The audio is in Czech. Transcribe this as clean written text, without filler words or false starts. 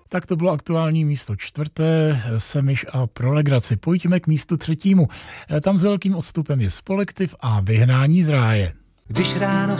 Tak to bylo aktuální místo čtvrté, Semiš a pro legraci. Pojďme k místu třetímu. Tam s velkým odstupem je Spolektiv a Vyhnání z ráje. Když ráno